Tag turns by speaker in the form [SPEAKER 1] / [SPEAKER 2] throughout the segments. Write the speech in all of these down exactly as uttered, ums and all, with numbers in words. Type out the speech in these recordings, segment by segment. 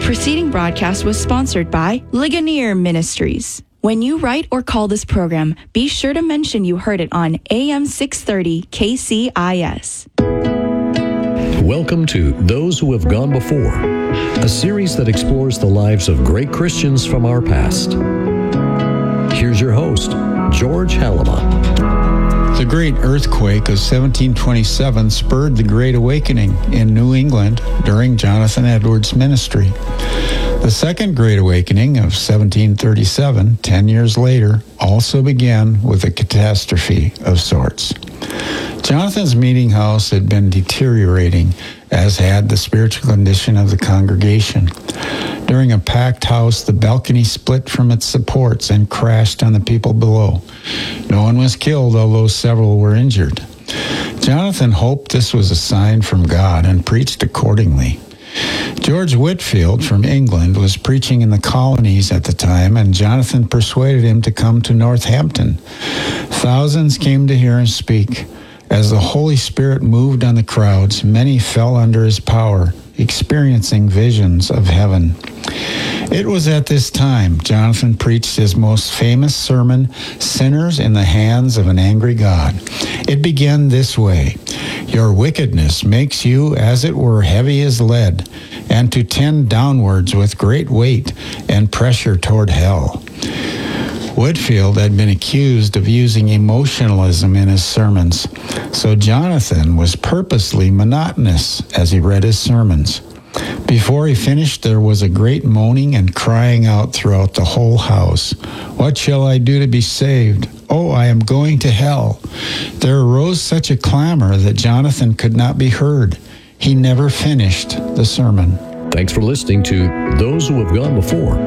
[SPEAKER 1] preceding broadcast was sponsored by Ligonier Ministries. When you write or call this program, be sure to mention you heard it on A M six thirty K C I S.
[SPEAKER 2] Welcome to Those Who Have Gone Before, a series that explores the lives of great Christians from our past. Here's your host, George Halama.
[SPEAKER 3] The Great Earthquake of seventeen twenty-seven spurred the Great Awakening in New England during Jonathan Edwards' ministry. The Second Great Awakening of seventeen thirty-seven, ten years later, also began with a catastrophe of sorts. Jonathan's meeting house had been deteriorating, as had the spiritual condition of the congregation. During a packed house, the balcony split from its supports and crashed on the people below. No one was killed, although several were injured. Jonathan hoped this was a sign from God and preached accordingly. George Whitefield from England was preaching in the colonies at the time, and Jonathan persuaded him to come to Northampton. Thousands came to hear him speak. As the Holy Spirit moved on the crowds, many fell under his power, experiencing visions of heaven. It was at this time Jonathan preached his most famous sermon, Sinners in the Hands of an Angry God. It began this way: "Your wickedness makes you, as it were, heavy as lead, and to tend downwards with great weight and pressure toward hell." Whitefield had been accused of using emotionalism in his sermons, so Jonathan was purposely monotonous as he read his sermons. Before he finished, there was a great moaning and crying out throughout the whole house. "What shall I do to be saved? Oh, I am going to hell." There arose such a clamor that Jonathan could not be heard. He never finished the sermon.
[SPEAKER 2] Thanks for listening to Those Who Have Gone Before.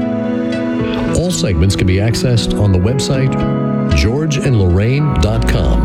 [SPEAKER 2] All segments can be accessed on the website george and lorraine dot com.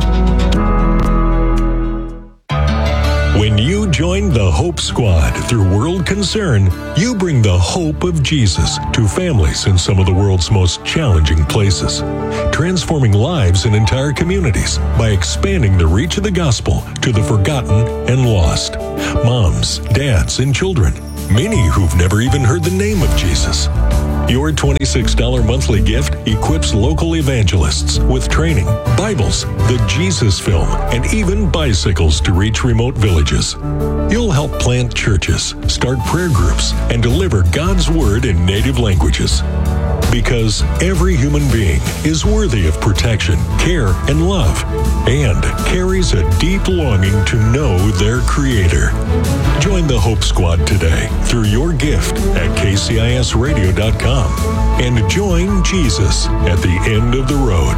[SPEAKER 4] When you join the Hope Squad through World Concern, you bring the hope of Jesus to families in some of the world's most challenging places, transforming lives in entire communities by expanding the reach of the gospel to the forgotten and lost. Moms, dads, and children, many who've never even heard the name of Jesus. Your twenty-six dollars monthly gift equips local evangelists with training, Bibles, the Jesus Film, and even bicycles to reach remote villages. You'll help plant churches, start prayer groups, and deliver God's Word in native languages. Because every human being is worthy of protection, care, and love, and carries a deep longing to know their Creator. Join the Hope Squad today through your gift at k c i s radio dot com and join Jesus at the end of the road.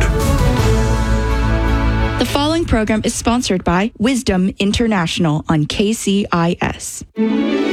[SPEAKER 1] The following program is sponsored by Wisdom International on K C I S.